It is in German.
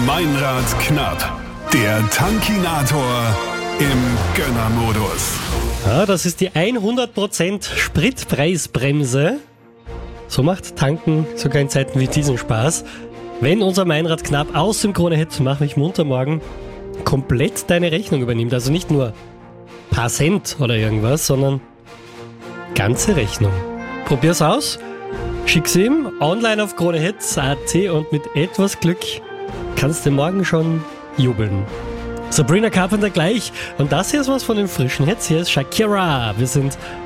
Meinrad knapp. Der Tankinator im Gönnermodus. Ja, das ist die 100% Spritpreisbremse. So macht Tanken sogar in Zeiten wie diesen Spaß. Wenn unser Meinrad knapp aus dem Krone-Hit Mach mich munter morgen komplett deine Rechnung übernimmt. Also nicht nur paar Cent oder irgendwas, sondern ganze Rechnung. Probier's aus, schick's ihm online auf kronehits.at und mit etwas Glück kannst du morgen schon jubeln. Sabrina Carpenter gleich. Und das hier ist was von den frischen Hits. Hier ist Shakira. Wir sind